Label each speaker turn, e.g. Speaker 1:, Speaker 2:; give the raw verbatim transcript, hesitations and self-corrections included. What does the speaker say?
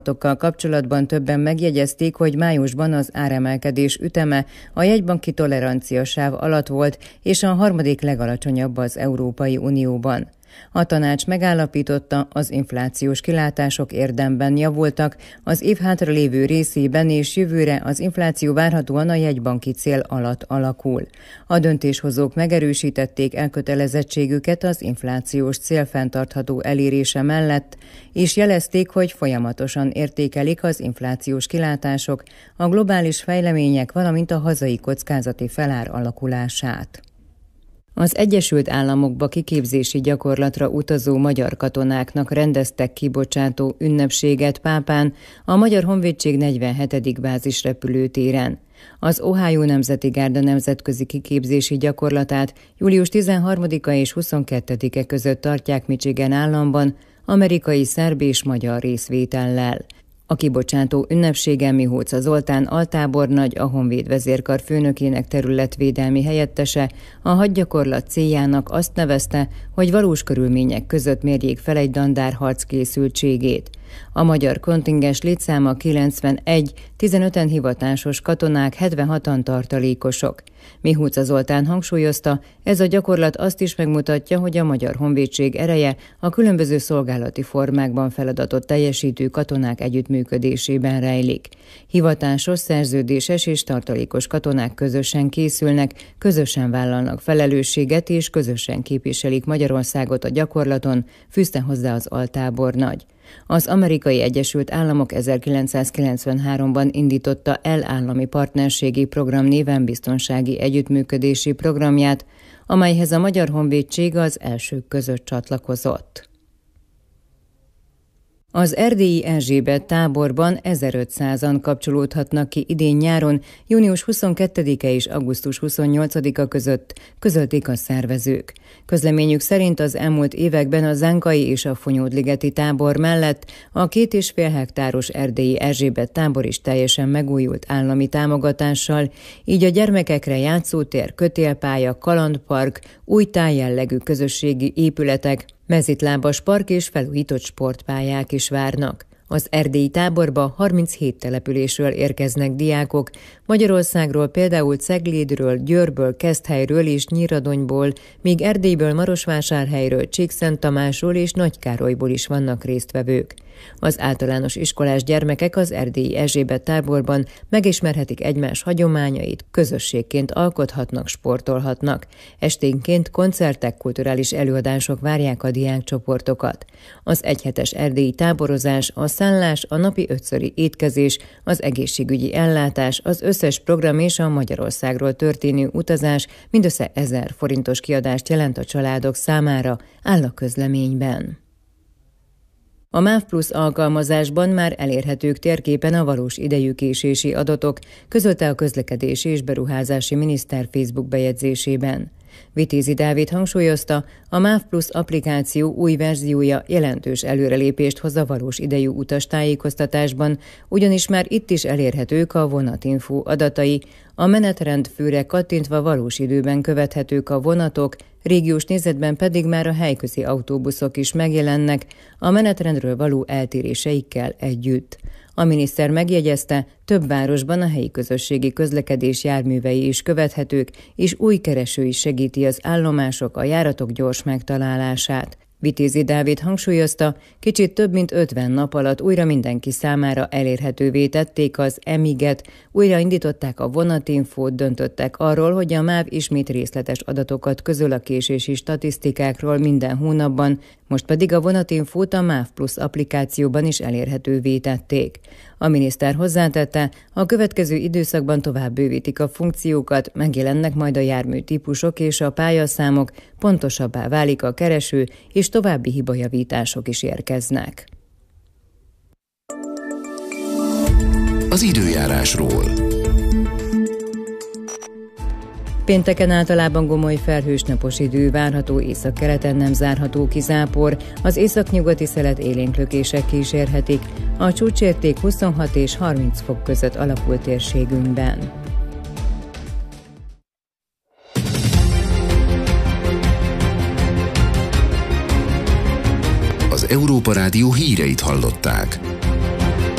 Speaker 1: kapcsolatban többen megjegyezték, hogy májusban az áremelkedés üteme a jegybanki toleranciasáv alatt volt, és a harmadik legalacsonyabb az Európai Unióban. A tanács megállapította, az inflációs kilátások érdemben javultak, az év hátralévő részében és jövőre az infláció várhatóan a jegybanki cél alatt alakul. A döntéshozók megerősítették elkötelezettségüket az inflációs cél fenntartható elérése mellett, és jelezték, hogy folyamatosan értékelik az inflációs kilátások, a globális fejlemények, valamint a hazai kockázati felár alakulását. Az Egyesült Államokba kiképzési gyakorlatra utazó magyar katonáknak rendeztek kibocsátó ünnepséget Pápán, a Magyar Honvédség negyvenhetedik bázisrepülőtéren. Az Ohio Nemzeti Gárda nemzetközi kiképzési gyakorlatát július tizenharmadika és huszonkettedike között tartják Michigan államban, amerikai, szerb és magyar részvétellel. A kibocsátó ünnepségen Mihóca Zoltán altábornagy, a Honvéd vezérkar főnökének területvédelmi helyettese a hadgyakorlat céljának azt nevezte, hogy valós körülmények között mérjék fel egy dandár harckészültségét. A magyar kontingens létszáma kilencvenegy, tizenöten hivatásos katonák, hetvenhatan tartalékosok. Mihóca Zoltán hangsúlyozta, ez a gyakorlat azt is megmutatja, hogy a Magyar Honvédség ereje a különböző szolgálati formákban feladatot teljesítő katonák együttműködésében rejlik. Hivatásos, szerződéses és tartalékos katonák közösen készülnek, közösen vállalnak felelősséget és közösen képviselik Magyarországot a gyakorlaton, fűzte hozzá az altábornagy. Az Amerikai Egyesült Államok ezerkilencszázkilencvenháromban indította el állami partnerségi program néven biztonsági együttműködési programját, amelyhez a Magyar Honvédség az elsők között csatlakozott. Az erdélyi Erzsébet táborban ezerötszázan kapcsolódhatnak ki idén nyáron, június huszonkettedike és augusztus huszonnyolcadika között, közölték a szervezők. Közleményük szerint az elmúlt években a Zánkai és a Fonyódligeti tábor mellett a két és fél hektáros erdélyi Erzsébet tábor is teljesen megújult állami támogatással, így a gyermekekre játszótér, kötélpálya, kalandpark, új tájjellegű közösségi épületek, mezitlábas park és felújított sportpályák is várnak. Az erdélyi táborba harminchét településről érkeznek diákok, Magyarországról például Ceglédről, Győrből, Keszthelyről és Nyíradonyból, míg Erdélyből, Marosvásárhelyről, Csíkszenttamásról és Nagykárolyból is vannak résztvevők. Az általános iskolás gyermekek az erdélyi Erzsébet táborban megismerhetik egymás hagyományait, közösségként alkothatnak, sportolhatnak. Esténként koncertek, kulturális előadások várják a diákcsoportokat. Az egyhetes erdélyi táborozás, a szállás, a napi ötszöri étkezés, az egészségügyi ellátás, az összes program és a Magyarországról történő utazás mindössze ezer forintos kiadást jelent a családok számára, áll a közleményben. A MÁV Plusz alkalmazásban már elérhetők térképen a valós idejű késési adatok, közölte a közlekedési és beruházási miniszter Facebook bejegyzésében. Vitézi Dávid hangsúlyozta, a MÁV Plusz applikáció új verziója jelentős előrelépést hoz a valós idejű utastájékoztatásban, ugyanis már itt is elérhetők a vonatinfó adatai, a menetrendfőre kattintva valós időben követhetők a vonatok, régiós nézetben pedig már a helyközi autóbuszok is megjelennek, a menetrendről való eltéréseikkel együtt. A miniszter megjegyezte, több városban a helyi közösségi közlekedés járművei is követhetők, és új kereső is segíti az állomások, a járatok gyors megtalálását. Vitézi Dávid hangsúlyozta, kicsit több mint ötven nap alatt újra mindenki számára elérhetővé tették az Emiget, újra indították a vonatinfót, döntöttek arról, hogy a MÁV ismét részletes adatokat közöl a késési statisztikákról minden hónapban, most pedig a vonatinfót a MÁV Plusz applikációban is elérhetővé tették. A miniszter hozzátette, a következő időszakban tovább bővítik a funkciókat, megjelennek majd a járműtípusok és a pályaszámok, pontosabbá válik a kereső, és további hibajavítások is érkeznek.
Speaker 2: Az időjárásról.
Speaker 1: Pénteken általában gomoly felhős napos idő várható, északkeleten nem zárható ki zápor, az északnyugati szelet élénklökések kísérhetik, a csúcsérték huszonhat és harminc fok között alakul térségünkben.
Speaker 2: Az Európa Rádió híreit hallották.